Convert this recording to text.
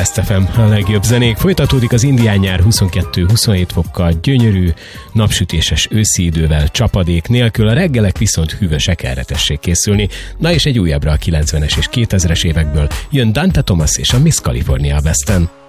Best FM, a legjobb zenék. Folytatódik az indián nyár 22-27 fokkal, gyönyörű, napsütéses őszi idővel, csapadék nélkül, a reggelek viszont hűvösek, erre tessék készülni. Na és egy újabbra a 90-es és 2000-es évekből jön Dante Thomas és a Miss California a Besten.